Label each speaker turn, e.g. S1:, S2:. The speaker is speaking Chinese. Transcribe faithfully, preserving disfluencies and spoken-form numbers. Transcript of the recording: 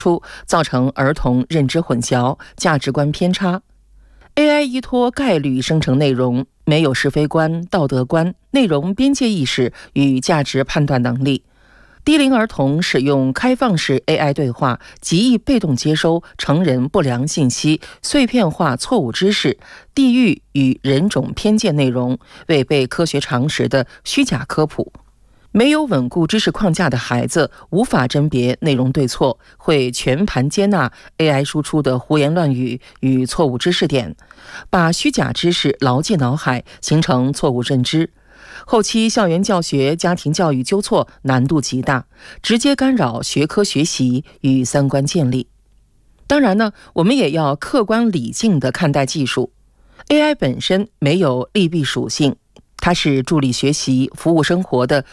S1: 出，造成儿童认知混淆、价值观偏差。A I 依托概率生成内容，没有是非观、道德观、内容边界意识与价值判断能力。低龄儿童使用开放式 A I 对话，极易被动接收成人不良信息、碎片化错误知识、地域与人种偏见内容，违背科学常识的虚假科普。没有稳固知识框架的孩子无法甄别内容对错，会全盘接纳 A I 输出的胡言乱语与错误知识点，把虚假知识牢记脑海，形成错误认知。后期校园教学、家庭教育纠错难度极大，直接干扰学科学习与三观建立。当然呢，我们也要客观理性地看待技术。A I 本身没有利弊属性，它是助力学习、服务生活的